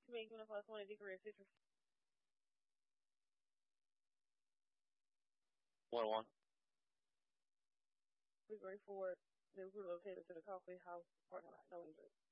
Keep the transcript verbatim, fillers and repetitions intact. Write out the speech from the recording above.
Make me plus one degree of citrus. One one. Degree four. They were located to the coffee house parking lot. No injury.